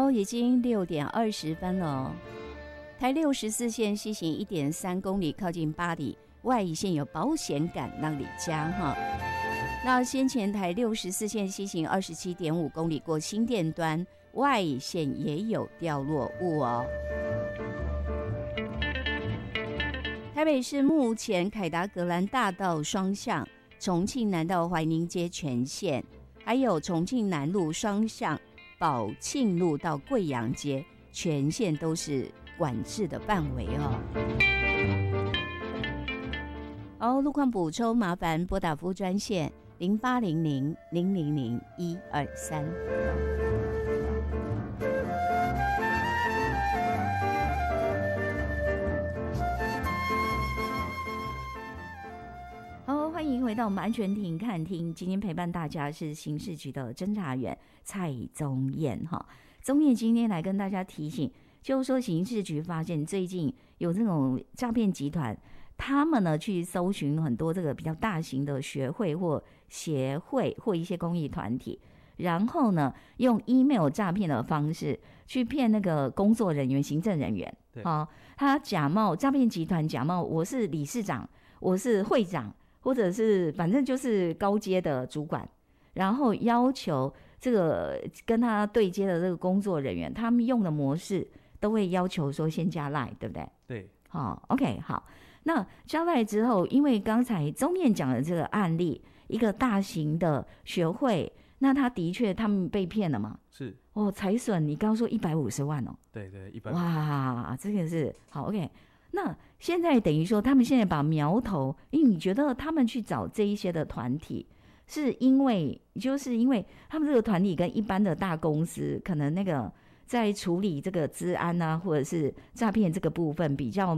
已经6:20了。台64线西行 1.3 公里，靠近八里，外一线有保险杆让你加哈。那先前台64线西行 27.5 公里，过新店端，外一线也有掉落物哦。台北市目前凯达格兰大道双向，重庆南到怀宁街全线，还有重庆南路双向宝庆路到贵阳街全线都是管制的范围哦。好，路况补充麻烦拨打服务专线0800-000-123。好，欢迎回到我们安全庭看厅，今天陪伴大家是刑事局的侦查员蔡宗彦哈。宗彦今天来跟大家提醒，就是说刑事局发现最近有这种诈骗集团，他们呢去搜寻很多这个比较大型的学会或协会或一些公益团体，然后呢用 email 诈骗的方式去骗那个工作人员、行政人员。对，他假冒诈骗集团，假冒我是理事长，我是会长，或者是反正就是高阶的主管，然后要求这个跟他对接的这个工作人员，他们用的模式都会要求说先加 LINE， 对不对？对，好 ，OK， 好。那加 LINE之后，因为刚才宗彦讲的这个案例，一个大型的学会，那他的确他们被骗了嘛？是哦，财损你刚刚说150万哦？对对，150万。哇，这个是好 OK。那现在等于说，他们现在把苗头，因为你觉得他们去找这一些的团体，是因为他们这个团体跟一般的大公司可能那个在处理这个资安啊，或者是诈骗这个部分比较